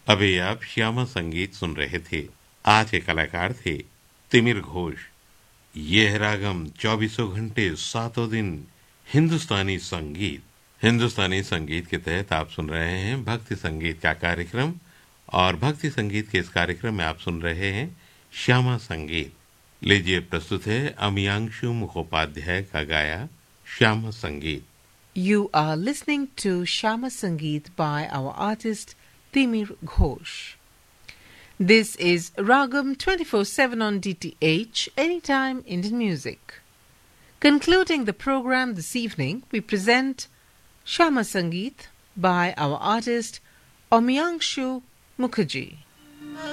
अभी आप श्यामा संगीत सुन रहे थे। आज के कलाकार थे तिमिर घोष। ये है रागम 24 घंटे 7 दिन हिंदुस्तानी संगीत। हिंदुस्तानी संगीत के तहत आप सुन रहे हैं भक्ति संगीत का कार्यक्रम, और भक्ति संगीत के इस कार्यक्रम में आप सुन रहे हैं श्यामा संगीत। लीजिए प्रस्तुत है अमियांशु मुखोपाध्याय का गाया श्यामा संगीत। You are listening to Shama Sangeet by our artist Timir Ghosh. This is Ragam 24/7 on DTH, Anytime Indian Music. Concluding the program this evening, we present Shama Sangeet by our artist Omyangshu Mukherjee.